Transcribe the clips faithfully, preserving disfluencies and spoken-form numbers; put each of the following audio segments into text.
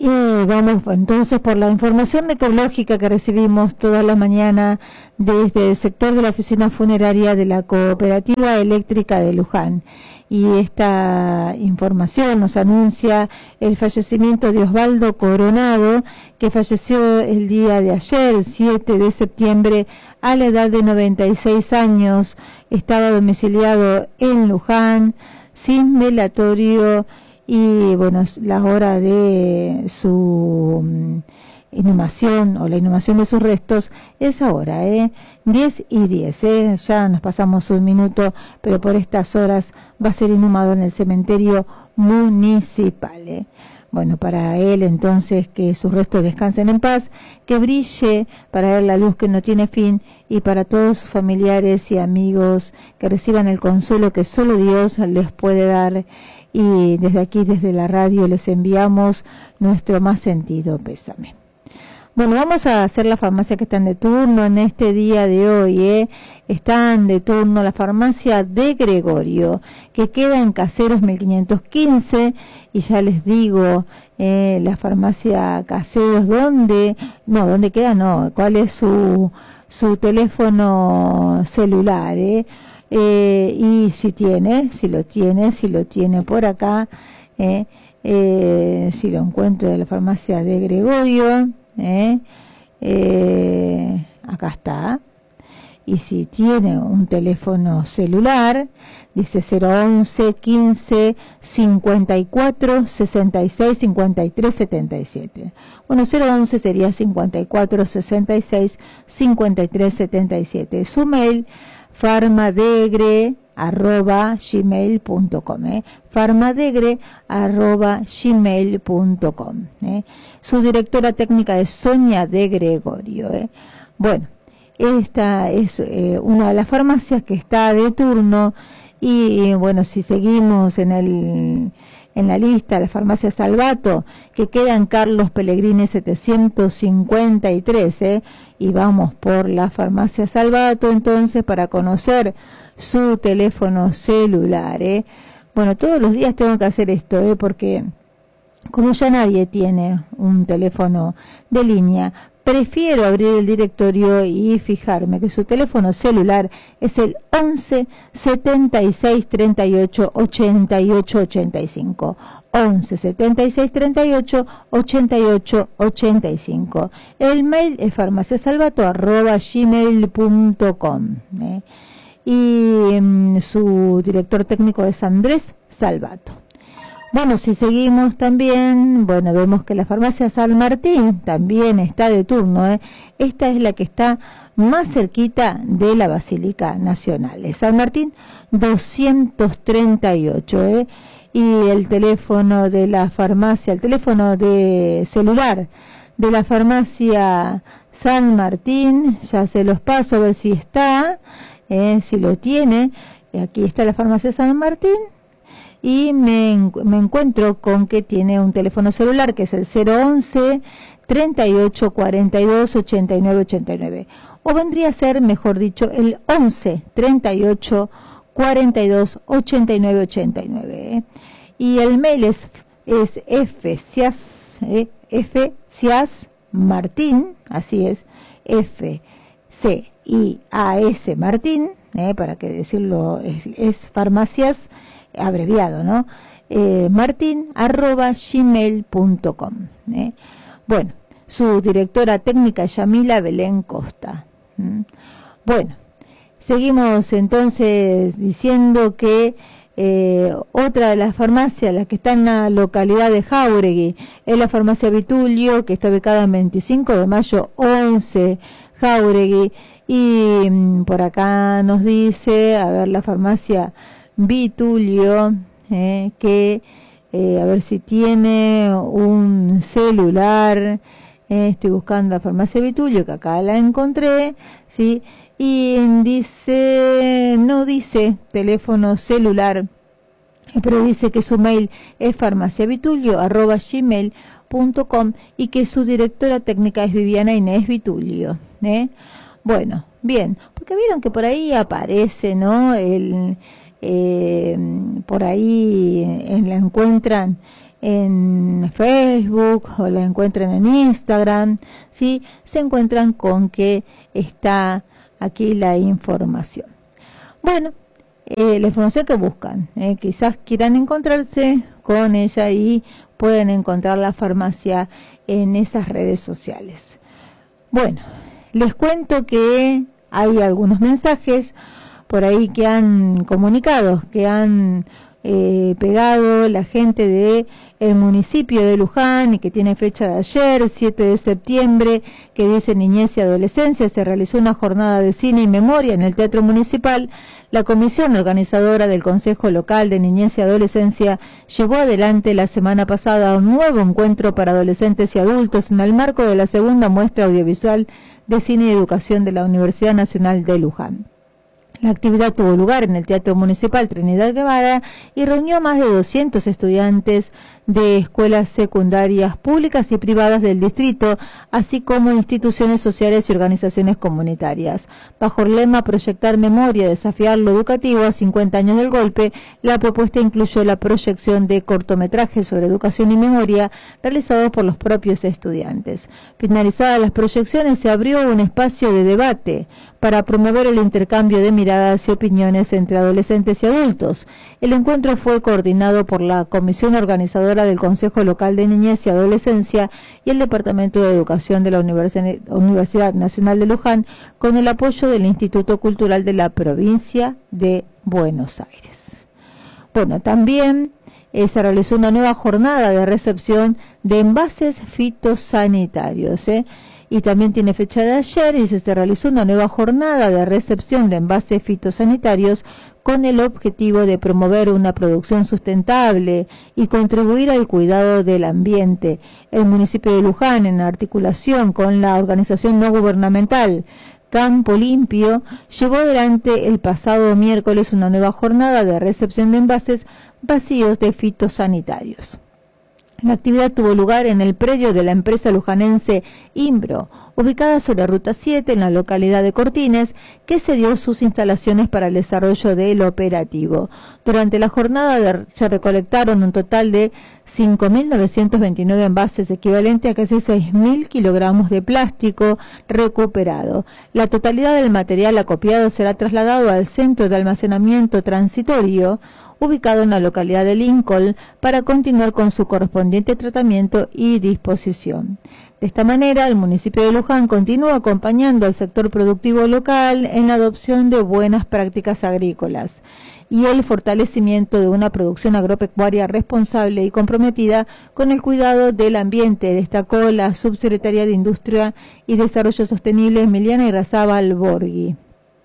Y vamos entonces por la información meteorológica que recibimos toda la mañana desde el sector de la oficina funeraria de la Cooperativa Eléctrica de Luján. Y esta información nos anuncia el fallecimiento de Osvaldo Coronado, que falleció el día de ayer, el siete de septiembre, a la edad de noventa y seis años. Estaba domiciliado en Luján, sin velatorio. Y bueno, la hora de su um, inhumación o la inhumación de sus restos es ahora, ¿eh? diez y diez, ¿eh? Ya nos pasamos un minuto, pero por estas horas va a ser inhumado en el cementerio municipal, ¿eh? Bueno, para él entonces que sus restos descansen en paz, que brille para ver la luz que no tiene fin, y para todos sus familiares y amigos que reciban el consuelo que solo Dios les puede dar. Y desde aquí, desde la radio, les enviamos nuestro más sentido pésame. Bueno, vamos a hacer la farmacia que están de turno en este día de hoy, ¿eh? Están de turno la farmacia de Gregorio, que queda en Caseros mil quinientos quince, y ya les digo, eh, la farmacia Caseros, ¿dónde? No, ¿dónde queda? No, ¿cuál es su, su teléfono celular, eh? Eh, y si tiene, si lo tiene, si lo tiene por acá, eh, eh, si lo encuentro de la farmacia de Gregorio, eh, eh, acá está. Y si tiene un teléfono celular, dice cero once, quince, cincuenta y cuatro, sesenta y seis, cincuenta y tres, setenta y siete. Bueno, cero once sería cincuenta y cuatro, sesenta y seis, cincuenta y tres, setenta y siete. Su mail, farmadegre arroba gmail punto com, eh. farmadegre arroba gmail punto com, eh. Su directora técnica es Sonia de Gregorio, eh. Bueno, esta es eh, una de las farmacias que está de turno. Y bueno, si seguimos en el en la lista, la farmacia Salvato, que queda en Carlos Pellegrini setecientos cincuenta y tres, ¿eh? Y vamos por la farmacia Salvato entonces para conocer su teléfono celular, ¿eh? Bueno, todos los días tengo que hacer esto, ¿eh? Porque como ya nadie tiene un teléfono de línea, prefiero abrir el directorio y fijarme que su teléfono celular es el once, setenta y seis, treinta y ocho, ochenta y ocho, ochenta y cinco. once, setenta y seis, treinta y ocho, ochenta y ocho, ochenta y cinco. El mail es farmaciasalvato arroba gmail punto com, ¿eh? Y um, su director técnico es Andrés Salvato. Bueno, si seguimos también, bueno, vemos que la farmacia San Martín también está de turno, ¿eh? Esta es la que está más cerquita de la Basílica Nacional. Es San Martín doscientos treinta y ocho, ¿eh? Y el teléfono de la farmacia, el teléfono de celular de la farmacia San Martín, ya se los paso a ver si está, ¿eh? Si lo tiene. Aquí está la farmacia San Martín. Y me, me encuentro con que tiene un teléfono celular que es el cero once, treinta y ocho, cuarenta y dos, ochenta y nueve, ochenta y nueve. O vendría a ser, mejor dicho, el once, treinta y ocho, cuarenta y dos, ochenta y nueve, ochenta y nueve. ¿eh? Y el mail es, es fcias, eh, fcias Martín, así es, F C I A S Martín, eh, para que decirlo, es, es farmacias abreviado, ¿no? Eh, martín arroba gmail punto com, ¿eh? Bueno, su directora técnica es Yamila Belén Costa. ¿Mm? Bueno, seguimos entonces diciendo que eh, otra de las farmacias, la que está en la localidad de Jáuregui, es la farmacia Vitulio, que está ubicada en veinticinco de mayo once, Jáuregui. Y mm, por acá nos dice, a ver, la farmacia Vitulio, eh, que eh, a ver si tiene un celular, eh, estoy buscando la farmacia Vitulio, que acá la encontré, sí, y dice, no dice teléfono celular, pero dice que su mail es farmaciavitulio arroba gmail punto com y que su directora técnica es Viviana Inés Vitulio, ¿eh? Bueno, bien, porque vieron que por ahí aparece, ¿no? El Eh, por ahí eh, la encuentran en Facebook o la encuentran en Instagram, ¿sí? Se encuentran con que está aquí la información. Bueno, eh, la información que buscan, eh, quizás quieran encontrarse con ella y pueden encontrar la farmacia en esas redes sociales. Bueno, les cuento que hay algunos mensajes por ahí que han comunicado, que han eh, pegado la gente de el municipio de Luján y que tiene fecha de ayer, siete de septiembre, que dice Niñez y Adolescencia. Se realizó una jornada de cine y memoria en el Teatro Municipal. La comisión organizadora del Consejo Local de Niñez y Adolescencia llevó adelante la semana pasada un nuevo encuentro para adolescentes y adultos en el marco de la segunda muestra audiovisual de cine y educación de la Universidad Nacional de Luján. La actividad tuvo lugar en el Teatro Municipal Trinidad Guevara y reunió a más de doscientos estudiantes de escuelas secundarias públicas y privadas del distrito, así como instituciones sociales y organizaciones comunitarias. Bajo el lema Proyectar Memoria, desafiar lo educativo a cincuenta años del golpe, la propuesta incluyó la proyección de cortometrajes sobre educación y memoria realizados por los propios estudiantes. Finalizadas las proyecciones, se abrió un espacio de debate para promover el intercambio de miradas y opiniones entre adolescentes y adultos. El encuentro fue coordinado por la Comisión Organizadora del Consejo Local de Niñez y Adolescencia y el Departamento de Educación de la Universidad Nacional de Luján, con el apoyo del Instituto Cultural de la Provincia de Buenos Aires. Bueno, también eh, se realizó una nueva jornada de recepción de envases fitosanitarios, ¿eh? Y también tiene fecha de ayer y se realizó una nueva jornada de recepción de envases fitosanitarios con el objetivo de promover una producción sustentable y contribuir al cuidado del ambiente. El municipio de Luján, en articulación con la organización no gubernamental Campo Limpio, llevó adelante el pasado miércoles una nueva jornada de recepción de envases vacíos de fitosanitarios. La actividad tuvo lugar en el predio de la empresa lujanense Imbro, ubicada sobre Ruta siete en la localidad de Cortines, que cedió sus instalaciones para el desarrollo del operativo. Durante la jornada de, se recolectaron un total de cinco mil novecientos veintinueve envases, equivalente a casi seis mil kilogramos de plástico recuperado. La totalidad del material acopiado será trasladado al centro de almacenamiento transitorio, ubicado en la localidad de Lincoln, para continuar con su correspondiente tratamiento y disposición. De esta manera, el municipio de Luján continúa acompañando al sector productivo local en la adopción de buenas prácticas agrícolas y el fortalecimiento de una producción agropecuaria responsable y comprometida con el cuidado del ambiente, destacó la subsecretaria de Industria y Desarrollo Sostenible, Emiliana Irrazábal Borghi.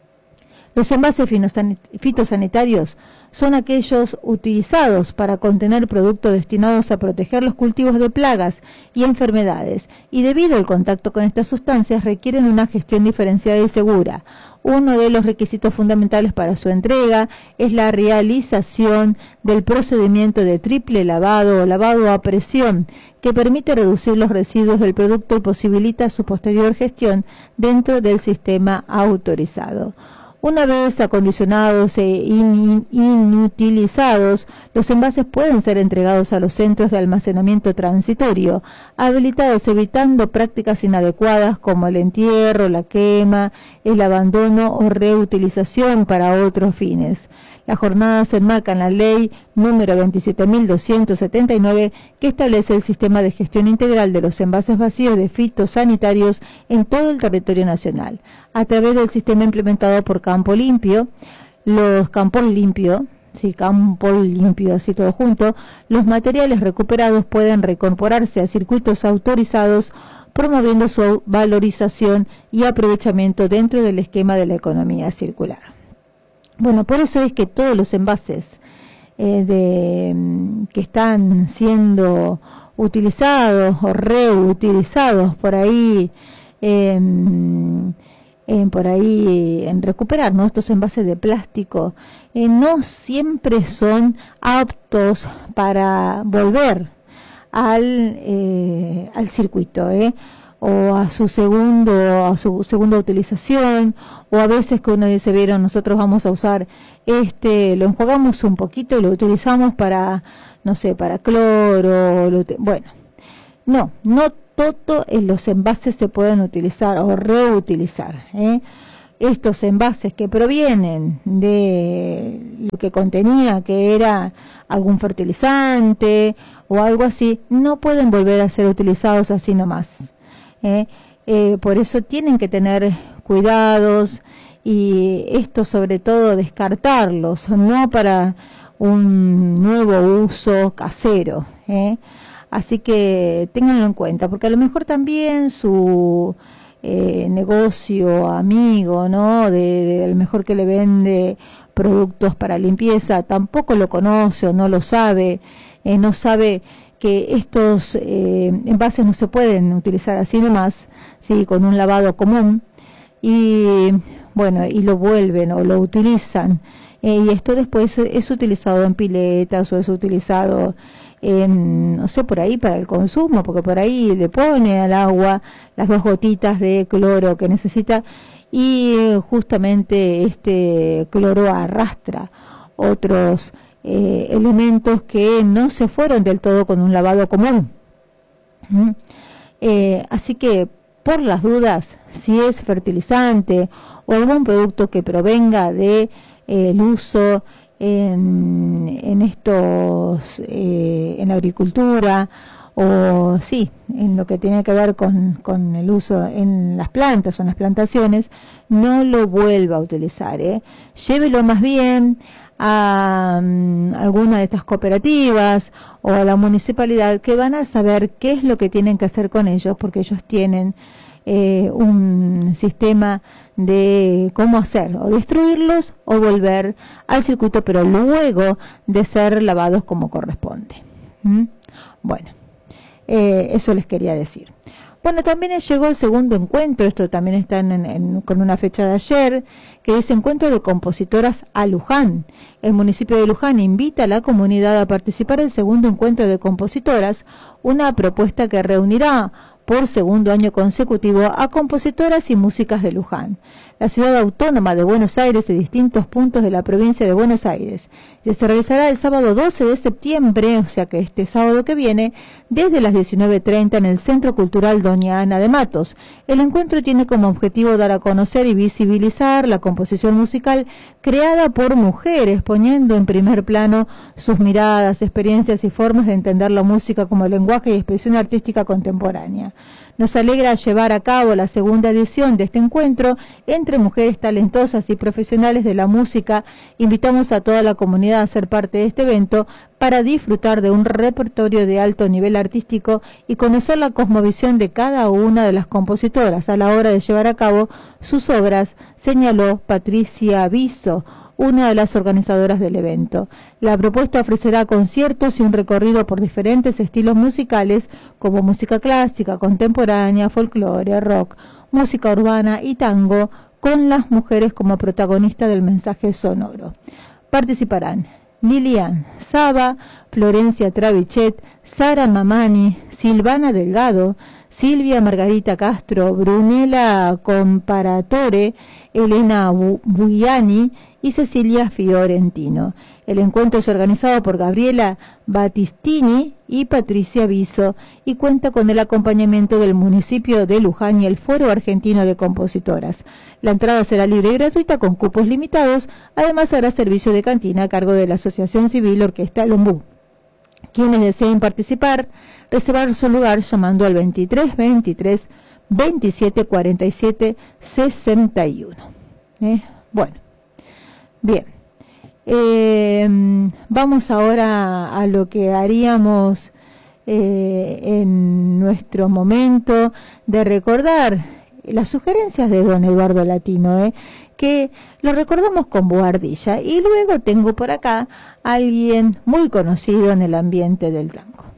Los envases fitosanitarios son aquellos utilizados para contener productos destinados a proteger los cultivos de plagas y enfermedades, y debido al contacto con estas sustancias requieren una gestión diferenciada y segura. Uno de los requisitos fundamentales para su entrega es la realización del procedimiento de triple lavado o lavado a presión, que permite reducir los residuos del producto y posibilita su posterior gestión dentro del sistema autorizado. Una vez acondicionados e in, inutilizados, los envases pueden ser entregados a los centros de almacenamiento transitorio, habilitados, evitando prácticas inadecuadas como el entierro, la quema, el abandono o reutilización para otros fines. La jornada se enmarca en la ley número veintisiete mil doscientos setenta y nueve, que establece el sistema de gestión integral de los envases vacíos de fitosanitarios en todo el territorio nacional. A través del sistema implementado por Campo Limpio, los Campos Limpio, sí, Campo Limpio, así todo junto, los materiales recuperados pueden reincorporarse a circuitos autorizados, promoviendo su valorización y aprovechamiento dentro del esquema de la economía circular. Bueno, por eso es que todos los envases eh, de, que están siendo utilizados o reutilizados por ahí, eh, eh, por ahí en recuperar, ¿no? Estos envases de plástico, eh, no siempre son aptos para volver al, eh, al circuito, ¿eh? o a su segundo a su segunda utilización, o a veces que uno dice, vieron, nosotros vamos a usar este, lo enjuagamos un poquito y lo utilizamos para, no sé, para cloro, lo, bueno, no, no todo en los envases se pueden utilizar o reutilizar, ¿eh? Estos envases que provienen de lo que contenía, que era algún fertilizante o algo así, no pueden volver a ser utilizados así nomás. ¿eh? Eh, por eso tienen que tener cuidados, y esto sobre todo descartarlos, no para un nuevo uso casero. ¿eh? Así que ténganlo en cuenta, porque a lo mejor también su Eh, negocio amigo, ¿no? De, de, a lo mejor que le vende productos para limpieza, tampoco lo conoce o no lo sabe, eh, no sabe que estos eh, envases no se pueden utilizar así nomás, sí, con un lavado común, y bueno, y lo vuelven o lo utilizan, eh, y esto después es utilizado en piletas o es utilizado en, no sé, por ahí para el consumo, porque por ahí le pone al agua las dos gotitas de cloro que necesita, y justamente este cloro arrastra otros eh, elementos que no se fueron del todo con un lavado común. ¿Mm? Eh, así que, por las dudas, si es fertilizante o algún producto que provenga de eh, el uso en, en estos, eh, en la agricultura, o sí, en lo que tiene que ver con, con el uso en las plantas o en las plantaciones, no lo vuelva a utilizar, ¿eh? Llévelo más bien a um, alguna de estas cooperativas o a la municipalidad, que van a saber qué es lo que tienen que hacer con ellos, porque ellos tienen eh, un sistema de cómo hacer, o destruirlos o volver al circuito, pero luego de ser lavados como corresponde. ¿Mm? Bueno, eh, eso les quería decir. Bueno, también llegó el segundo encuentro, esto también está en, en, con una fecha de ayer, que dice Encuentro de Compositoras a Luján. El municipio de Luján invita a la comunidad a participar del segundo encuentro de compositoras, una propuesta que reunirá por segundo año consecutivo a compositoras y músicas de Luján, la ciudad autónoma de Buenos Aires y distintos puntos de la provincia de Buenos Aires. Y se realizará el sábado doce de septiembre, o sea que este sábado que viene, desde las diecinueve treinta en el Centro Cultural Doña Ana de Matos. El encuentro tiene como objetivo dar a conocer y visibilizar la composición musical creada por mujeres, poniendo en primer plano sus miradas, experiencias y formas de entender la música como lenguaje y expresión artística contemporánea. Nos alegra llevar a cabo la segunda edición de este encuentro entre mujeres talentosas y profesionales de la música. Invitamos a toda la comunidad a ser parte de este evento para disfrutar de un repertorio de alto nivel artístico y conocer la cosmovisión de cada una de las compositoras a la hora de llevar a cabo sus obras, señaló Patricia Viso, una de las organizadoras del evento. La propuesta ofrecerá conciertos y un recorrido por diferentes estilos musicales como música clásica, contemporánea, folclore, rock, música urbana y tango, con las mujeres como protagonista del mensaje sonoro. Participarán Lilian Saba, Florencia Travichet, Sara Mamani, Silvana Delgado, Silvia Margarita Castro, Brunella Comparatore, Elena Buiani y Cecilia Fiorentino. El encuentro es organizado por Gabriela Battistini y Patricia Viso y cuenta con el acompañamiento del municipio de Luján y el Foro Argentino de Compositoras. La entrada será libre y gratuita con cupos limitados. Además, habrá servicio de cantina a cargo de la Asociación Civil Orquesta Lombú. Quienes deseen participar, reservar su lugar llamando al veintitrés veintitrés veintisiete cuarenta y siete sesenta y uno. ¿Eh? Bueno, bien. Eh, vamos ahora a lo que haríamos eh, en nuestro momento de recordar las sugerencias de don Eduardo Latino, ¿eh? que lo recordamos con Boardilla. Y luego tengo por acá a alguien muy conocido en el ambiente del tango.